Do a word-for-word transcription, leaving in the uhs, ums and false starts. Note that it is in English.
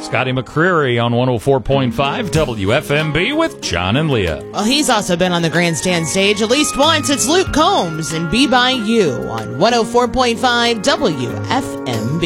Scotty McCreery on one oh four point five W F M B with John and Leah. Well, he's also been on the grandstand stage at least once. It's Luke Combs and Be By You on one oh four point five W F M B.